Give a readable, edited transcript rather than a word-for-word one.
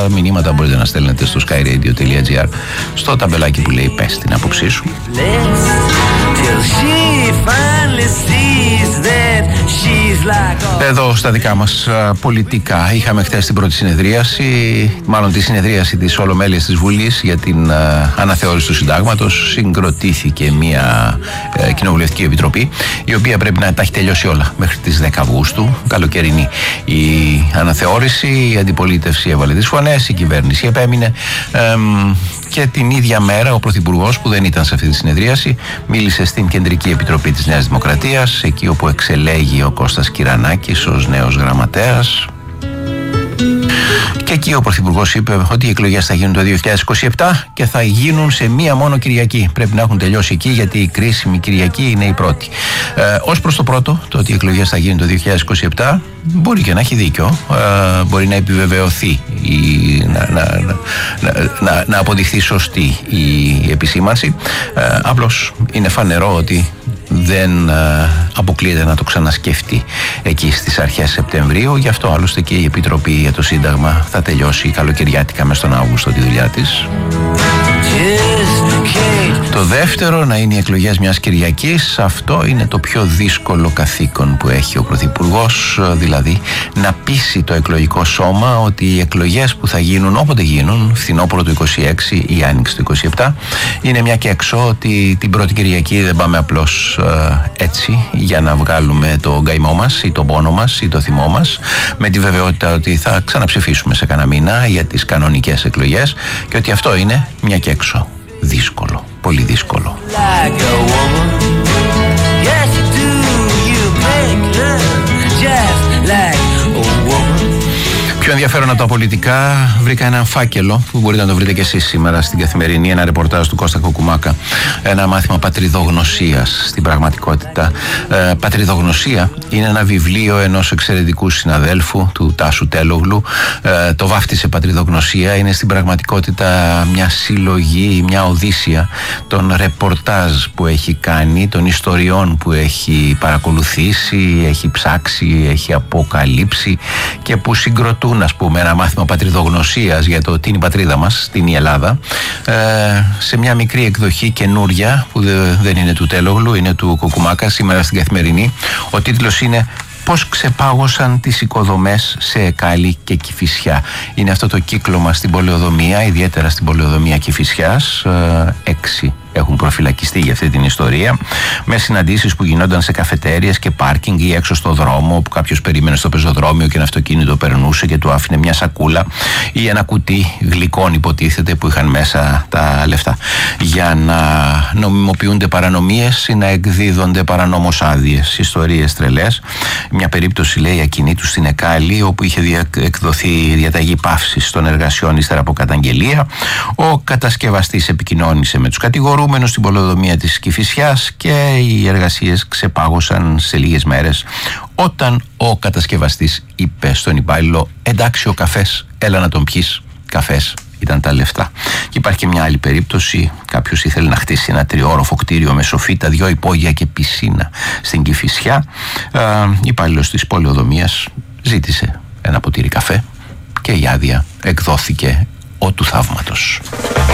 Τα μηνύματα μπορείτε να στέλνετε στο skyradio.gr, στο ταμπελάκι που λέει πες την άποψή σου. Εδώ στα δικά μας πολιτικά είχαμε χθες την πρώτη συνεδρίαση, μάλλον τη συνεδρίαση της Ολομέλειας της Βουλής για την αναθεώρηση του συντάγματος. Συγκροτήθηκε μια κοινοβουλευτική επιτροπή, η οποία πρέπει να τα έχει τελειώσει όλα μέχρι τις 10 Αυγούστου, καλοκαιρινή η αναθεώρηση. Η αντιπολίτευση έβαλε τις φωνές, η κυβέρνηση επέμεινε και την ίδια μέρα ο Πρωθυπουργός, που δεν ήταν σε αυτή τη συνεδρίαση, μίλησε στην Κεντρική Επιτροπή της Νέας Δημοκρατίας, εκεί όπου εξελέγει ο Κώστας Κυρανάκης ως νέος γραμματέας. Και εκεί ο Πρωθυπουργός είπε ότι οι εκλογές θα γίνουν το 2027 και θα γίνουν σε μία μόνο Κυριακή. Πρέπει να έχουν τελειώσει εκεί, γιατί η κρίσιμη Κυριακή είναι η πρώτη. Ως προς το πρώτο, το ότι οι εκλογές θα γίνουν το 2027, μπορεί και να έχει δίκιο. Μπορεί να επιβεβαιωθεί, να αποδειχθεί σωστή η επισήμανση. Απλώς είναι φανερό ότι δεν αποκλείεται να το ξανασκεφτεί εκεί στις αρχές Σεπτεμβρίου. Γι' αυτό άλλωστε και η Επιτροπή για το Σύνταγμα θα τελειώσει καλοκαιριάτικα μες τον Αύγουστο τη δουλειά της. Το δεύτερο, να είναι οι εκλογές μιας Κυριακής, αυτό είναι το πιο δύσκολο καθήκον που έχει ο Πρωθυπουργός, δηλαδή να πείσει το εκλογικό σώμα ότι οι εκλογές που θα γίνουν όποτε γίνουν, φθινόπωρο του 26 ή άνοιξη του 27, είναι μια και έξω, ότι την πρώτη Κυριακή δεν πάμε απλώς έτσι για να βγάλουμε το γκαημό μας ή τον πόνο μας ή το θυμό μας, με τη βεβαιότητα ότι θα ξαναψηφίσουμε σε κανένα μήνα για τις κανονικές εκλογές, και ότι αυτό είναι μια και έξω δύσκολο, πολύ δύσκολο. Πιο ενδιαφέρον από τα πολιτικά, βρήκα έναν φάκελο που μπορείτε να το βρείτε και εσείς σήμερα στην Καθημερινή, ένα ρεπορτάζ του Κώστα Κοκουμάκα, ένα μάθημα πατριδογνωσίας στην πραγματικότητα. Πατριδογνωσία είναι ένα βιβλίο ενός εξαιρετικού συναδέλφου, του Τάσου Τέλογλου. Το βάφτισε πατριδογνωσία. Είναι στην πραγματικότητα μια συλλογή, μια οδύσσια των ρεπορτάζ που έχει κάνει, των ιστοριών που έχει παρακολουθήσει, έχει ψάξει, έχει αποκαλύψει και που συγκροτούν, ας πούμε, ένα μάθημα πατριδογνωσίας για το τι είναι η πατρίδα μας, τι είναι η Ελλάδα, σε μια μικρή εκδοχή καινούρια που δεν είναι του Τέλογλου, είναι του Κοκουμάκα, σήμερα στην Καθημερινή. Ο τίτλος είναι «Πώς ξεπάγωσαν τις οικοδομές σε Εκάλη και Κηφισιά». Είναι αυτό το κύκλωμα στην πολεοδομία, ιδιαίτερα στην πολεοδομία Κηφισιάς. 6 έχουν προφυλακιστεί για αυτή την ιστορία, με συναντήσεις που γινόταν σε καφετέριες και πάρκινγκ ή έξω στο δρόμο, που κάποιος περίμενε στο πεζοδρόμιο και ένα αυτοκίνητο περνούσε και του άφηνε μια σακούλα ή ένα κουτί γλυκών, υποτίθεται, που είχαν μέσα τα λεφτά, για να νομιμοποιούνται παρανομίες ή να εκδίδονται παρανόμως άδειες. Ιστορίες τρελές. Μια περίπτωση, λέει, ακινήτου στην Εκάλη, όπου είχε εκδοθεί διαταγή παύσης των εργασιών ύστερα από καταγγελία. Ο κατασκευαστής επικοινώνησε με τους κατηγορούμενους στην πολεοδομία της Κηφισιάς και οι εργασίες ξεπάγωσαν σε λίγες μέρες, όταν ο κατασκευαστής είπε στον υπάλληλο «Εντάξει, ο καφές, έλα να τον πιείς, καφές». Ήταν τα λεφτά. Και υπάρχει και μια άλλη περίπτωση. Κάποιος ήθελε να χτίσει ένα 3όροφο κτίριο με σοφίτα, 2 υπόγεια και πισίνα στην Κηφισιά. Υπάλληλος της πολεοδομίας ζήτησε ένα ποτήρι καφέ και η άδεια εκδόθηκε ο του θαύματος.